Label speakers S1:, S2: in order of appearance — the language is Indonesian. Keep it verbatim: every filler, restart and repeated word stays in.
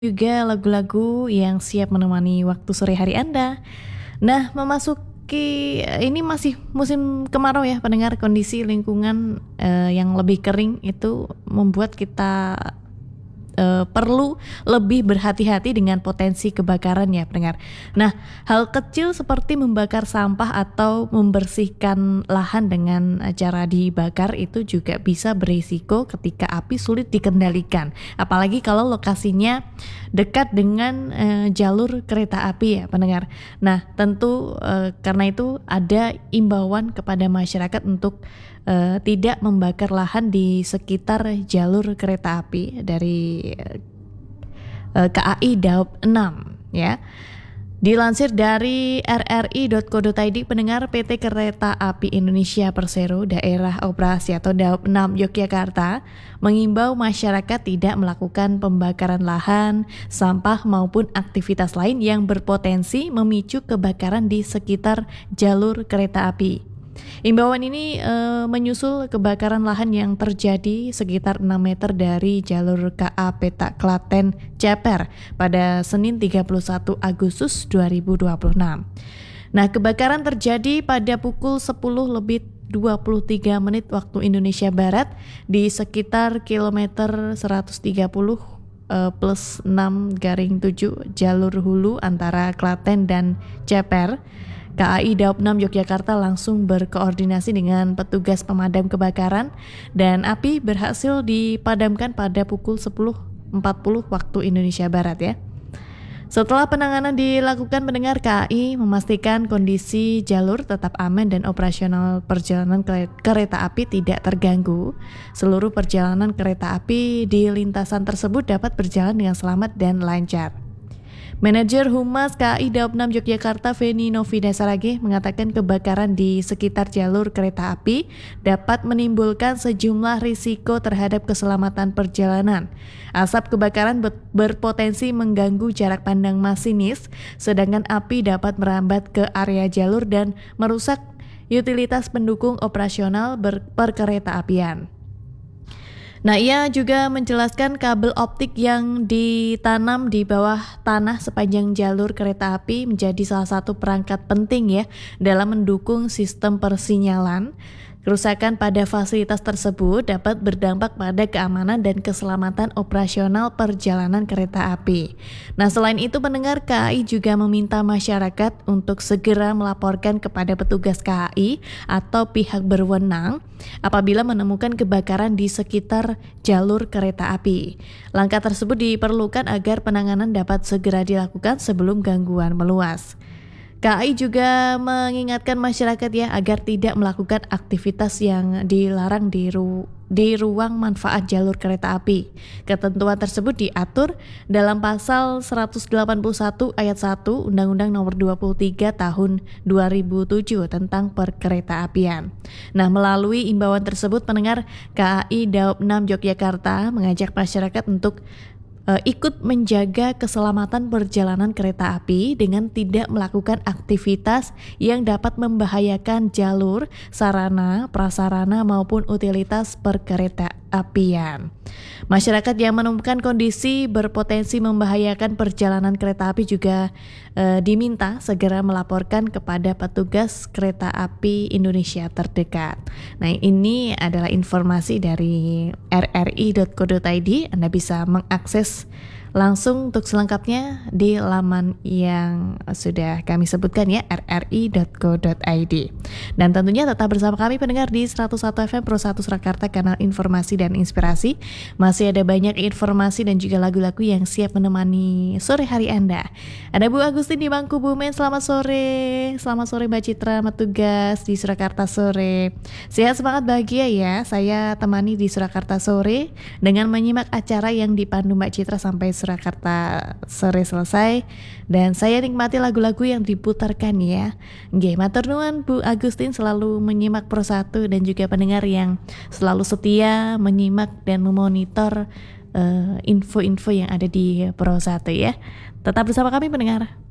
S1: Juga lagu-lagu yang siap menemani waktu sore hari Anda. Nah, memasuki ini masih musim kemarau ya pendengar, kondisi lingkungan eh, yang lebih kering itu membuat kita eh, perlu lebih berhati-hati dengan potensi kebakaran ya pendengar. Nah, hal kecil seperti membakar sampah atau membersihkan lahan dengan cara dibakar itu juga bisa berisiko ketika api sulit dikendalikan. Apalagi kalau lokasinya dekat dengan eh, jalur kereta api ya pendengar. Nah, tentu eh, karena itu ada imbauan kepada masyarakat untuk Uh, tidak membakar lahan di sekitar jalur kereta api dari uh, K A I Daop enam ya. Dilansir dari r r i dot co dot i d pendengar, P T Kereta Api Indonesia Persero Daerah Operasi atau Daop enam Yogyakarta mengimbau masyarakat tidak melakukan pembakaran lahan, sampah maupun aktivitas lain yang berpotensi memicu kebakaran di sekitar jalur kereta api. Imbauan ini e, menyusul kebakaran lahan yang terjadi sekitar enam meter dari jalur K A Petak Klaten Ceper pada Senin tiga puluh satu Agustus dua ribu dua puluh enam. Nah, kebakaran terjadi pada pukul sepuluh lebih dua puluh tiga menit waktu Indonesia Barat di sekitar kilometer seratus tiga puluh e, plus enam garing tujuh jalur hulu antara Klaten dan Ceper. K A I Daop enam Yogyakarta langsung berkoordinasi dengan petugas pemadam kebakaran dan api berhasil dipadamkan pada pukul sepuluh empat puluh waktu Indonesia Barat ya. Setelah penanganan dilakukan pendengar, K A I memastikan kondisi jalur tetap aman dan operasional perjalanan kereta api tidak terganggu. Seluruh perjalanan kereta api di lintasan tersebut dapat berjalan dengan selamat dan lancar. Manajer Humas K A I Daop enam Yogyakarta Feni Novida Saragih mengatakan kebakaran di sekitar jalur kereta api dapat menimbulkan sejumlah risiko terhadap keselamatan perjalanan. Asap kebakaran berpotensi mengganggu jarak pandang masinis, sedangkan api dapat merambat ke area jalur dan merusak utilitas pendukung operasional perkereta-apian. Nah, ia juga menjelaskan kabel optik yang ditanam di bawah tanah sepanjang jalur kereta api menjadi salah satu perangkat penting ya dalam mendukung sistem persinyalan. Kerusakan pada fasilitas tersebut dapat berdampak pada keamanan dan keselamatan operasional perjalanan kereta api. Nah, selain itu pendengar, K A I juga meminta masyarakat untuk segera melaporkan kepada petugas K A I atau pihak berwenang apabila menemukan kebakaran di sekitar jalur kereta api. Langkah tersebut diperlukan agar penanganan dapat segera dilakukan sebelum gangguan meluas. K A I juga mengingatkan masyarakat ya agar tidak melakukan aktivitas yang dilarang di, ru- di ruang manfaat jalur kereta api. Ketentuan tersebut diatur dalam pasal seratus delapan puluh satu ayat satu Undang-Undang Nomor dua puluh tiga Tahun dua ribu tujuh tentang perkeretaapian. Nah, melalui imbauan tersebut pendengar, K A I Daop enam Yogyakarta mengajak masyarakat untuk Uh, ikut menjaga keselamatan perjalanan kereta api dengan tidak melakukan aktivitas yang dapat membahayakan jalur, sarana, prasarana maupun utilitas perkeretaapian. Masyarakat yang menemukan kondisi berpotensi membahayakan perjalanan kereta api juga uh, diminta segera melaporkan kepada petugas kereta api Indonesia terdekat. Nah, ini adalah informasi dari r r i dot co dot i d. Anda bisa mengakses langsung untuk selengkapnya di laman yang sudah kami sebutkan ya, r r i dot co dot i d. Dan tentunya tetap bersama kami pendengar di seratus satu F M Pro satu Surakarta, kanal informasi dan inspirasi. Masih ada banyak informasi dan juga lagu-lagu yang siap menemani sore hari Anda. Ada Bu Agustin di bangku Bumen, selamat sore. Selamat sore Mbak Citra, petugas di Surakarta sore. Sehat, semangat, bahagia ya. Saya temani di Surakarta sore dengan menyimak acara yang dipandu Mbak Citra sampai Surakarta sore selesai, dan saya nikmati lagu-lagu yang diputarkan ya. Nggih, matur nuwun Bu Agustin selalu menyimak Pro satu dan juga pendengar yang selalu setia menyimak dan memonitor uh, info-info yang ada di Pro satu ya. Tetap bersama kami pendengar.